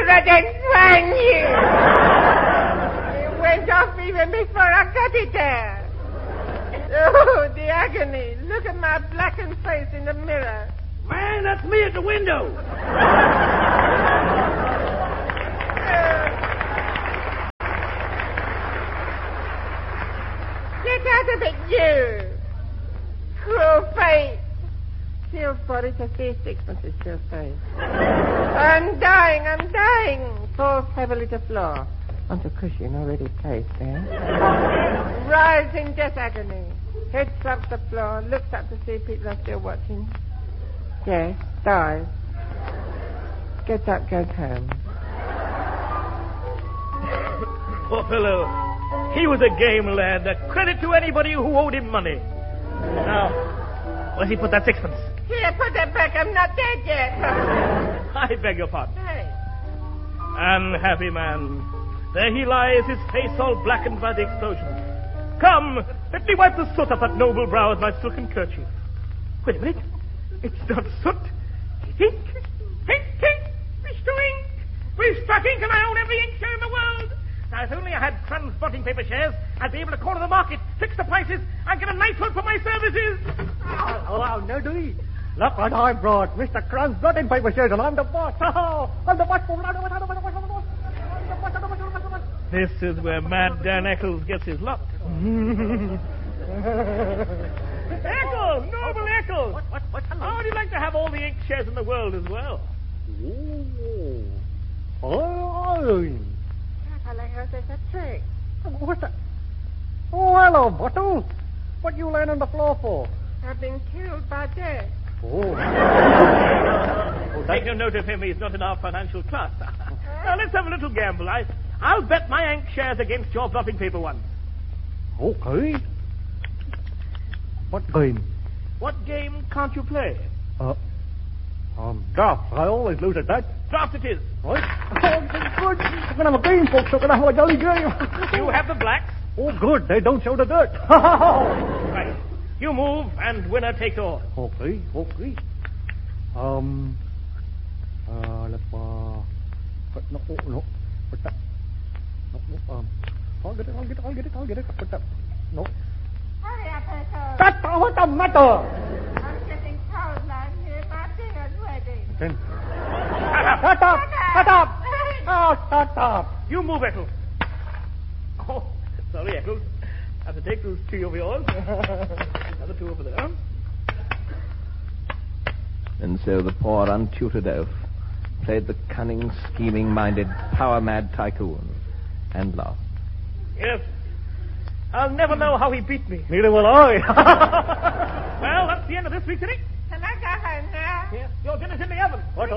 I didn't find you. It went off even before I got it there. Oh, the agony. Look at my blackened face in the mirror. Man, that's me at the window. Get out of it, you. Cruel fate. Still 40 to 6 months is still safe. I'm dying. Falls heavily to floor. Onto cushion already placed there. Rise in death agony. Head slumps the floor. Looks up to see people are still watching. Yes, dies. Gets up, goes home. Poor fellow. He was a game lad. A credit to anybody who owed him money. Now, where's he put that sixpence? Here, put that back. I'm not dead yet. I beg your pardon. Hey. Unhappy man. There he lies, his face all blackened by the explosion. Come, let me wipe the soot off that noble brow with my silken kerchief. Wait a minute. It's not soot. It's ink. Mr. Ink. We've struck ink and I own every ink share in the world. Now, if only I had Crun's blotting paper shares, I'd be able to corner the market, fix the prices, and get a knighthood for my services. Oh, no, do we? Look what I brought. Mr. Crun's blotting paper shares, and I'm the boss. Oh, I'm the boss. This is where Mad Dan Eccles gets his luck. Eccles! Noble Eccles! What? How would you like to have all the ink shares in the world as well? I like how there's a trick. What's that? Oh, hello, Bottle. What you laying on the floor for? I've been killed by death. Oh. Take no note of him. He's not in our financial class. Now, let's have a little gamble. I'll bet my ink shares against your blotting paper ones. Okay. What game? What game can't you play? Draft. I always lose at that. Draft it is. What? Oh, good. I'm going to have a game, folks. I'm going to have a jolly game. You have the blacks. Oh, good. They don't show the dirt. Right. You move, and winner takes all. Okay. No. Put that. No. I'll get it. Put that. No. Hurry up, Echo. What's the matter? I'm getting cold, man. Here, my dinner's ready. Shut up. Oh, shut up. You move, Eccles. Oh, sorry, Eccles. I have to take those two of yours. Another two over there. And so the poor untutored elf played the cunning, scheming-minded, power-mad tycoon and lost. Yes. I'll never know how he beat me. Neither will I. Well, that's the end of this week's inning. Can I go home now? Yes. Your dinner's in the oven. What?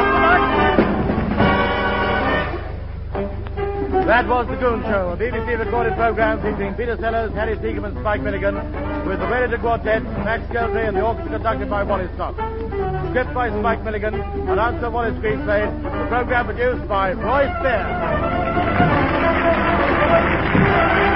That was The Goon Show, a BBC recorded program featuring Peter Sellers, Harry Seacombe and Spike Milligan, with the Wellington Quartet, Max Geltry and the orchestra conducted by Wallace Scott. Script by Spike Milligan, announcer Wallace Greenspade, the program produced by Roy Spear.